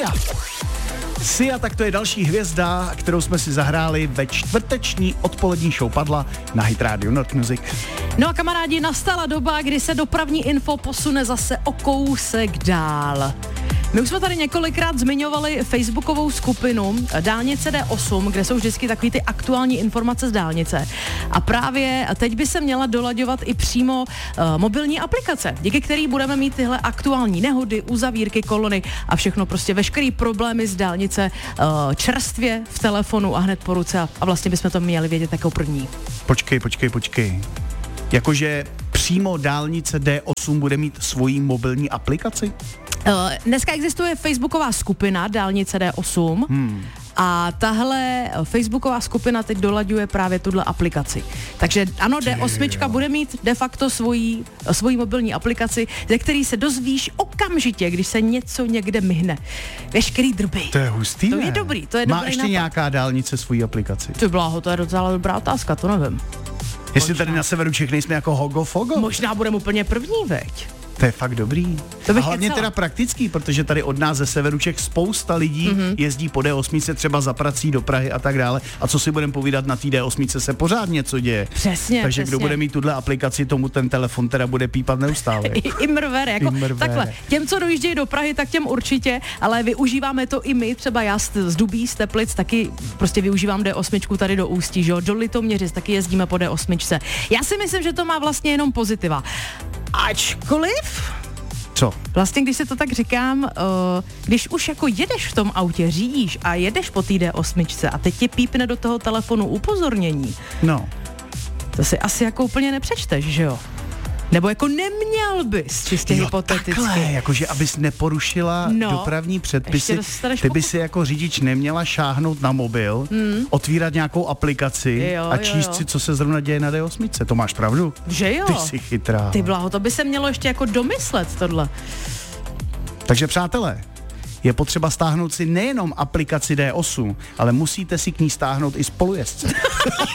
Sia, tak to je další hvězda, kterou jsme si zahráli ve čtvrteční odpolední show Padla na Hit Radio North Music. No a kamarádi, nastala doba, kdy se dopravní info posune zase o kousek dál. My už jsme tady několikrát zmiňovali facebookovou skupinu Dálnice D8, kde jsou vždycky takový ty aktuální informace z dálnice. A právě teď by se měla dolaďovat i přímo mobilní aplikace, díky který budeme mít tyhle aktuální nehody, uzavírky, kolony a všechno prostě veškerý problémy z dálnice čerstvě v telefonu a hned po ruce a vlastně bychom to měli vědět jako první. Počkej. Jakože přímo dálnice D8 bude mít svoji mobilní aplikaci? Dneska existuje facebooková skupina Dálnice D8 a tahle facebooková skupina teď dolaďuje právě tuhle aplikaci. Takže ano, D8 bude mít de facto svoji mobilní aplikaci, ze který se dozvíš okamžitě, když se něco někde myhne. Veškerý drby. To je hustý, To ne? je dobrý, to je Má dobrý ještě nápad. nějaká dálnice svoji aplikaci? Ty bláho, to je docela dobrá otázka, to nevím. Jestli tady na severu Čech nejsme jako Hogo Fogo? Možná budeme úplně první, veď? To je fakt dobrý. To bych a hlavně kecala. teda praktický, protože tady od nás ze severu Čech spousta lidí jezdí po D8 třeba za prací do Prahy a tak dále. A co si budeme povídat, na té D8 se pořád něco děje. Přesně, Takže přesně. kdo bude mít tuhle aplikaci, tomu ten telefon teda bude pípat neustále. Imrver, jako Imrver. takhle. Těm, co dojíždějí do Prahy, tak těm určitě, ale využíváme to i my, třeba já z Dubí, z Teplic, taky prostě využívám D8 tady do Ústí, že jo, do Litoměřic, taky jezdíme po D8. Já si myslím, že to má vlastně jenom pozitiva. Ačkoliv Co? vlastně, když se to tak říkám, když už jako jedeš v tom autě, řídíš a jedeš po té D8 a teď ti pípne do toho telefonu upozornění, No. to si asi jako úplně nepřečteš, že jo? Nebo jako neměl bys, čistě hypoteticky. Takhle, jakože abys neporušila dopravní předpisy, ještě dostaneš ty by pokutu. si jako řidič neměla šáhnout na mobil, otvírat nějakou aplikaci Jo, a jo, číst jo. si, co se zrovna děje na D8. To máš pravdu? Že jo? Ty jsi chytrá. Ty bláho, to by se mělo ještě jako domyslet tohle. Takže přátelé, je potřeba stáhnout si nejenom aplikaci D8, ale musíte si k ní stáhnout i spolujezdce.